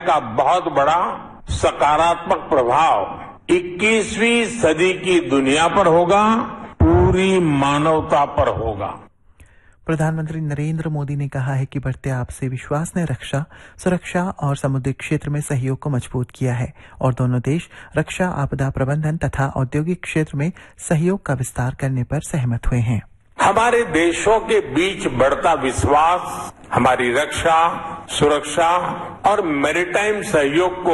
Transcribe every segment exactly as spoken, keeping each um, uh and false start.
का बहुत बड़ा सकारात्मक प्रभाव इक्कीसवीं सदी की दुनिया पर होगा, पूरी मानवता पर होगा। प्रधानमंत्री नरेंद्र मोदी ने कहा है कि बढ़ते आपसी विश्वास ने रक्षा, सुरक्षा और समुद्री क्षेत्र में सहयोग को मजबूत किया है और दोनों देश रक्षा, आपदा प्रबंधन तथा औद्योगिक क्षेत्र में सहयोग का विस्तार करने पर सहमत हुए हैं। हमारे देशों के बीच बढ़ता विश्वास हमारी रक्षा, सुरक्षा और मैरीटाइम सहयोग को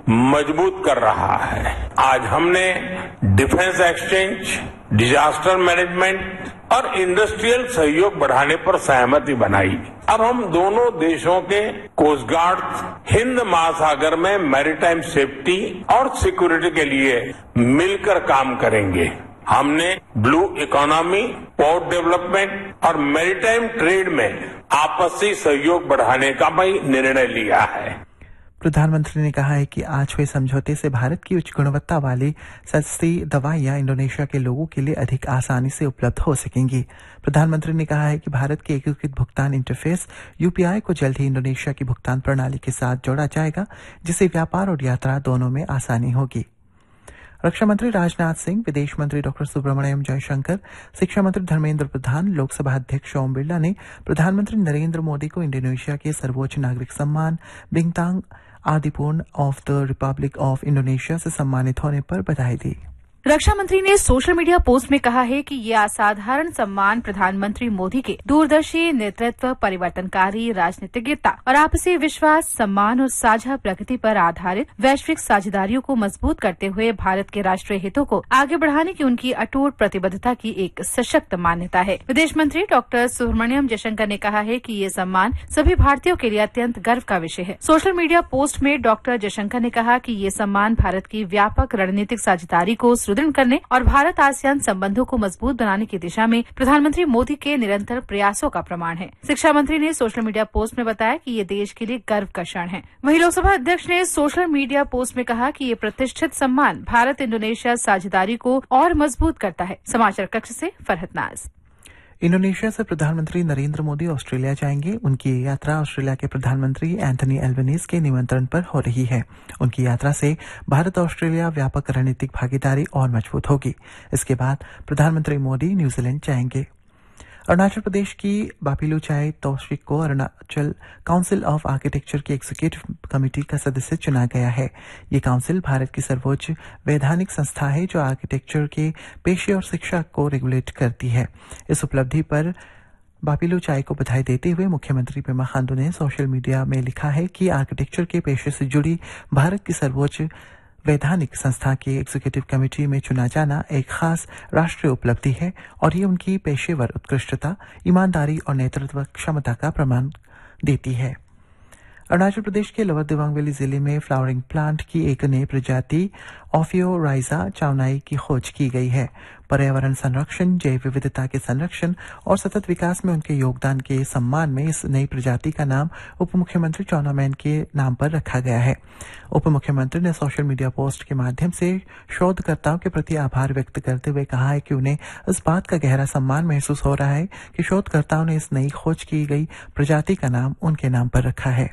मजबूत कर रहा है। आज हमने डिफेंस एक्सचेंज, डिजास्टर मैनेजमेंट और इंडस्ट्रियल सहयोग बढ़ाने पर सहमति बनाई। अब हम दोनों देशों के कोस्ट गार्ड हिंद महासागर में मैरीटाइम सेफ्टी और सिक्योरिटी के लिए मिलकर काम करेंगे। हमने ब्लू इकोनॉमी, पोर्ट डेवलपमेंट और मैरीटाइम ट्रेड में आपसी सहयोग बढ़ाने का भी निर्णय लिया है। प्रधानमंत्री ने कहा है कि आज हुए समझौते से भारत की उच्च गुणवत्ता वाली सस्ती दवाइयां इंडोनेशिया के लोगों के लिए अधिक आसानी से उपलब्ध हो सकेंगी। प्रधानमंत्री ने कहा है कि भारत के एकीकृत भुगतान इंटरफेस यूपीआई को जल्द ही इंडोनेशिया की भुगतान प्रणाली के साथ जोड़ा जाएगा, जिससे व्यापार और यात्रा दोनों में आसानी होगी। रक्षा मंत्री राजनाथ सिंह, विदेश मंत्री डॉक्टर सुब्रमण्यम जयशंकर, शिक्षा मंत्री धर्मेंद्र प्रधान, लोकसभा अध्यक्ष ओम बिरला ने प्रधानमंत्री नरेंद्र मोदी को इंडोनेशिया के सर्वोच्च नागरिक सम्मान बिंतांग आदिपुर्न of the Republic of Indonesia से सम्मानित होने पर बधाई दी। रक्षा मंत्री ने सोशल मीडिया पोस्ट में कहा है कि ये असाधारण सम्मान प्रधानमंत्री मोदी के दूरदर्शी नेतृत्व, परिवर्तनकारी राजनीतिज्ञता और आपसी विश्वास, सम्मान और साझा प्रगति पर आधारित वैश्विक साझेदारियों को मजबूत करते हुए भारत के राष्ट्रीय हितों को आगे बढ़ाने की उनकी अटूट प्रतिबद्धता की एक सशक्त मान्यता है। विदेश मंत्री डॉक्टर सुब्रमण्यम जयशंकर ने कहा है कि ये सम्मान सभी भारतीयों के लिए अत्यंत गर्व का विषय है। सोशल मीडिया पोस्ट में डॉक्टर जयशंकर ने कहा कि ये सम्मान भारत की व्यापक रणनीतिक साझेदारी को सुदृढ़ करने और भारत आसियान संबंधों को मजबूत बनाने की दिशा में प्रधानमंत्री मोदी के निरंतर प्रयासों का प्रमाण है। शिक्षा मंत्री ने सोशल मीडिया पोस्ट में बताया कि ये देश के लिए गर्व का क्षण है। वहीं लोकसभा अध्यक्ष ने सोशल मीडिया पोस्ट में कहा कि ये प्रतिष्ठित सम्मान भारत इंडोनेशिया साझेदारी को और मजबूत करता है। समाचार कक्ष से फरहत नाज। इंडोनेशिया से प्रधानमंत्री नरेंद्र मोदी ऑस्ट्रेलिया जाएंगे। उनकी ये यात्रा ऑस्ट्रेलिया के प्रधानमंत्री एंथनी एल्बनीज के निमंत्रण पर हो रही है। उनकी यात्रा से भारत ऑस्ट्रेलिया व्यापक रणनीतिक भागीदारी और मजबूत होगी। इसके बाद प्रधानमंत्री मोदी न्यूजीलैंड जाएंगे। अरुणाचल प्रदेश की बापिलुचाई तौशिक को अरुणाचल काउंसिल ऑफ आर्किटेक्चर की एग्जीक्यूटिव कमेटी का सदस्य चुना गया है। ये काउंसिल भारत की सर्वोच्च वैधानिक संस्था है जो आर्किटेक्चर के पेशे और शिक्षा को रेगुलेट करती है। इस उपलब्धि पर बापिलुचाई को बधाई देते हुए मुख्यमंत्री पेमा खांडू ने सोशल मीडिया में लिखा है कि आर्किटेक्चर के पेशे से जुड़ी भारत की सर्वोच्च वैधानिक संस्था की एग्जीक्यूटिव कमेटी में चुना जाना एक खास राष्ट्रीय उपलब्धि है और ये उनकी पेशेवर उत्कृष्टता, ईमानदारी और नेतृत्व क्षमता का प्रमाण देती है। अरुणाचल प्रदेश के लोअर दिबांग वैली जिले में फ्लावरिंग प्लांट की एक नई प्रजाति ऑफियोराइजा चावनाई की खोज की गई है। पर्यावरण संरक्षण, जैव विविधता के संरक्षण और सतत विकास में उनके योगदान के सम्मान में इस नई प्रजाति का नाम उप मुख्यमंत्री चाउना मैन के नाम पर रखा गया है। उप मुख्यमंत्री ने सोशल मीडिया पोस्ट के माध्यम से शोधकर्ताओं के प्रति आभार व्यक्त करते हुए कहा है कि उन्हें इस बात का गहरा सम्मान महसूस हो रहा है कि शोधकर्ताओं ने इस नई खोज की गई प्रजाति का नाम उनके नाम पर रखा है।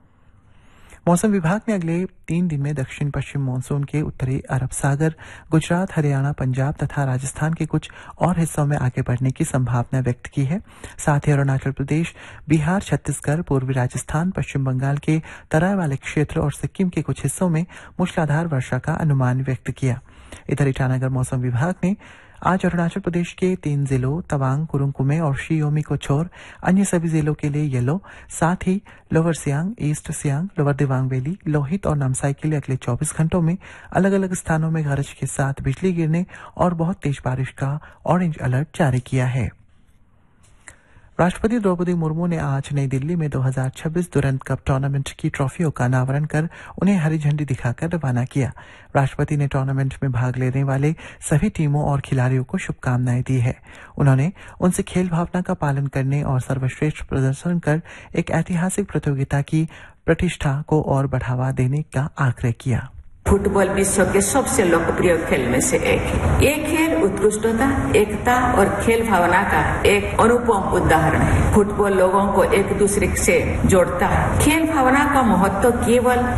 मौसम विभाग ने अगले तीन दिन में दक्षिण पश्चिम मानसून के उत्तरी अरब सागर, गुजरात, हरियाणा, पंजाब तथा राजस्थान के कुछ और हिस्सों में आगे बढ़ने की संभावना व्यक्त की है। साथ ही अरुणाचल प्रदेश, बिहार, छत्तीसगढ़, पूर्वी राजस्थान, पश्चिम बंगाल के तराई वाले क्षेत्र और सिक्किम के कुछ हिस्सों में मूसलाधार वर्षा का अनुमान व्यक्त किया। इधर ईटानगर मौसम विभाग ने आज अरुणाचल प्रदेश के तीन जिलों तवांग, कुरुंग कुमे और शी योमी को छोड़ अन्य सभी जिलों के लिए येलो, साथ ही lower Siang, east Siang, lower Dibang valley, Lohit और नामसाई के लिए अगले चौबीस घंटों में अलग अलग स्थानों में गरज के साथ बिजली गिरने और बहुत तेज बारिश का ऑरेंज अलर्ट जारी किया है। राष्ट्रपति द्रौपदी मुर्मू ने आज नई दिल्ली में दो हज़ार छब्बीस दुरंत कप टूर्नामेंट की ट्रॉफियों का अनावरण कर उन्हें हरी झंडी दिखाकर रवाना किया। राष्ट्रपति ने टूर्नामेंट में भाग लेने वाले सभी टीमों और खिलाड़ियों को शुभकामनाएं दी है। उन्होंने उनसे खेल भावना का पालन करने और सर्वश्रेष्ठ प्रदर्शन कर एक ऐतिहासिक प्रतियोगिता की प्रतिष्ठा को और बढ़ावा देने का आग्रह किया। फुटबॉल विश्व के सबसे लोकप्रिय खेल में से एक है। ये खेल उत्कृष्टता, एकता और खेल भावना का एक अनुपम उदाहरण है। फुटबॉल लोगों को एक दूसरे से जोड़ता है। खेल भावना का महत्व केवल